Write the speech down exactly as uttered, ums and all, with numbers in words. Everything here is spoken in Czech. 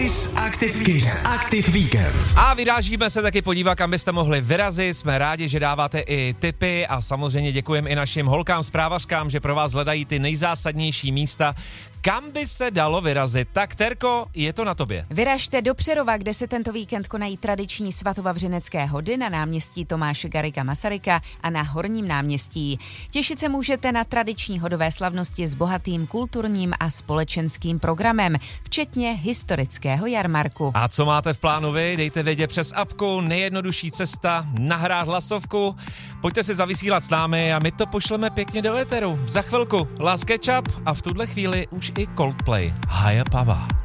Kiss Active, Kiss Active Weekend. A vyrážíme se taky podívat, kam byste mohli vyrazit. Jsme rádi, že dáváte i tipy a samozřejmě děkujeme i našim holkám, zprávařkám, že pro vás hledají ty nejzásadnější místa, kam by se dalo vyrazit. Tak Terko, je to na tobě. Vyražte do Přerova, kde se tento víkend konají tradiční svatovavřinecké hody na náměstí Tomáše Garrigua Masaryka a na Horním náměstí. Těšit se můžete na tradiční hodové slavnosti s bohatým kulturním a společenským programem, včetně historického jarmarku. A co máte v plánu vy? Dejte vědět přes apku, nejjednodušší cesta, nahrát hlasovku. Pojďte si zavysílat s námi a my to pošleme pěkně do éteru. Za chvilku Last Ketchup a v tuhle chvíli už i Coldplay. Higher Power.